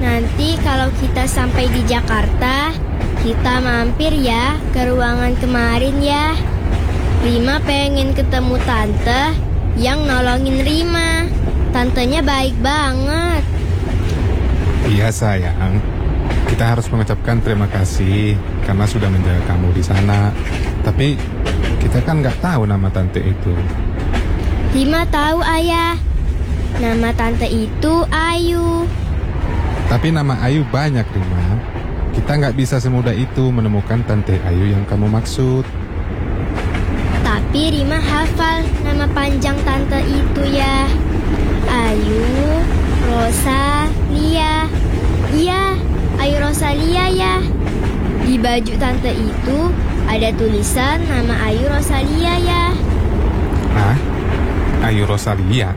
nanti kalau kita sampai di Jakarta, kita mampir ya ke ruangan kemarin ya. Rima pengen ketemu tante yang nolongin Rima. Tantenya baik banget. Iya sayang, kita harus mengucapkan terima kasih karena sudah menjaga kamu di sana. Tapi kita kan nggak tahu nama tante itu. Rima tahu ayah, nama tante itu Ayu. Tapi nama Ayu banyak, Rima. Kita nggak bisa semudah itu menemukan tante Ayu yang kamu maksud. Tapi Rima hafal nama panjang tante itu ya. Ayu Rosalia. Iya, Ayu Rosalia ya. Di baju tante itu ada tulisan nama Ayu Rosalia ya. Hah? Ayu Rosalia?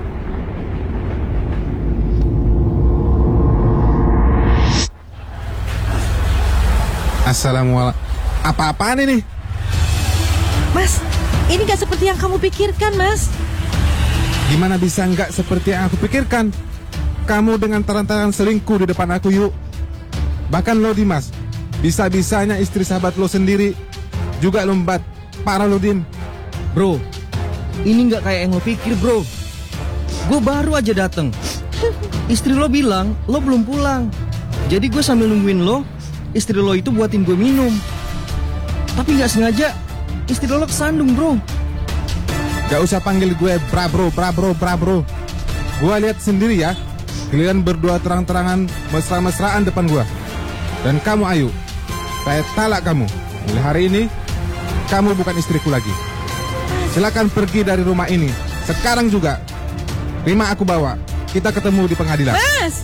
Assalamualaikum. Apa-apaan ini? Mas, ini gak seperti yang kamu pikirkan, Mas. Gimana bisa nggak seperti yang aku pikirkan? Kamu dengan taran-taran selingkuh di depan aku, yuk. Bahkan lo, Dimas, bisa-bisanya istri sahabat lo sendiri juga lombat. Parah lo, Dim. Bro, ini nggak kayak yang lo pikir, bro. Gue baru aja dateng. Istri lo bilang lo belum pulang. Jadi gue sambil nungguin lo, istri lo itu buatin gue minum. Tapi nggak sengaja istri lo kesandung, bro. Gak usah panggil gue bra bro. Gue lihat sendiri ya, kalian berdua terang-terangan mesra-mesraan depan gue. Dan kamu Ayu, saya talak kamu. Mulai hari ini kamu bukan istriku lagi. Silakan pergi dari rumah ini sekarang juga. Rima aku bawa. Kita ketemu di pengadilan. Mas!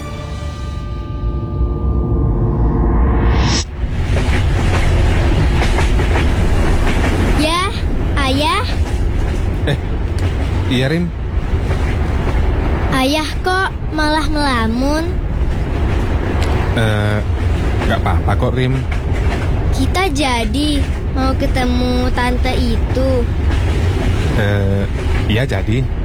Ya, ayah. Iya, Rim. Ayah kok malah melamun? Gak apa-apa kok, Rim. Kita jadi mau ketemu tante itu. Iya jadi.